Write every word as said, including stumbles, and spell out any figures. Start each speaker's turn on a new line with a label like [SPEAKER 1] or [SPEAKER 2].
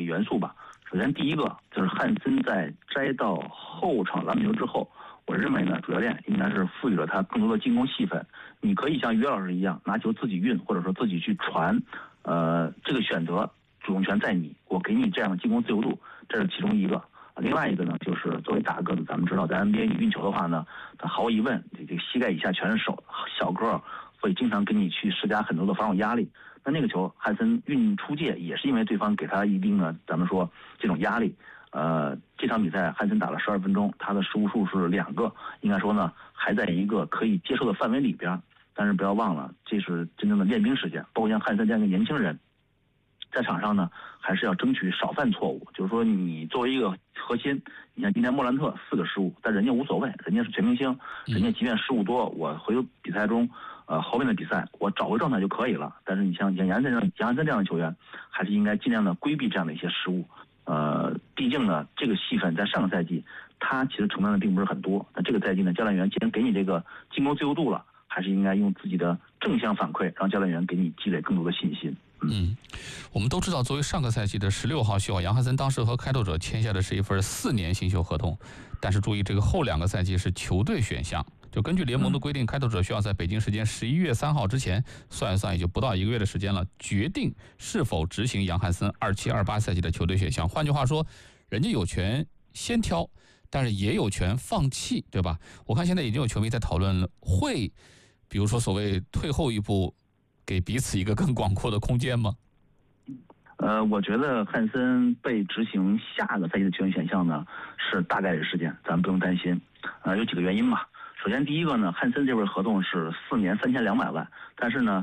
[SPEAKER 1] 元素吧。首先，第一个就是汉森在摘到后场篮板球之后，我认为呢，主教练应该是赋予了他更多的进攻戏份。你可以像于老师一样拿球自己运，或者说自己去传，呃，这个选择主动权在你，我给你这样的进攻自由度，这是其中一个。另外一个呢，就是作为大个子，咱们知道在 N B A 里运球的话呢，他毫无疑问，这个膝盖以下全是手，小个会经常跟你去施加很多的防守压力。那那个球，汉森运出界也是因为对方给他一定的，咱们说这种压力。呃，这场比赛汉森打了十二分钟，他的失误数是两个，应该说呢还在一个可以接受的范围里边。但是不要忘了，这是真正的练兵时间，包括像汉森这样一个年轻人，在场上呢还是要争取少犯错误。就是说，你作为一个核心，你像今天莫兰特四个失误，但人家无所谓，人家是全明星，人家即便失误多，我回头比赛中。呃，后面的比赛我找回状态就可以了。但是你像杨杨杨杨森这样的球员，还是应该尽量的规避这样的一些失误。呃，毕竟呢，这个戏份在上个赛季他其实承担的并不是很多。那这个赛季呢，教练员既然给你这个进攻自由度了，还是应该用自己的正向反馈，让教练员给你积累更多的信心。
[SPEAKER 2] 嗯，我们都知道，作为上个赛季的十六号秀，杨汉森当时和开拓者签下的是一份四年新秀合同，但是注意，这个后两个赛季是球队选项。就根据联盟的规定，开拓者需要在北京时间十一月三号之前，算一算也就不到一个月的时间了，决定是否执行杨汉森二七二八赛季的球队选项。换句话说，人家有权先挑，但是也有权放弃，对吧？我看现在已经有球迷在讨论了，会比如说所谓退后一步，给彼此一个更广阔的空间吗？
[SPEAKER 1] 呃，我觉得汉森被执行下个赛季的球员选项呢，是大概率事件，咱们不用担心。呃，有几个原因吧。首先，第一个呢，汉森这份合同是四年三千两百万，但是呢，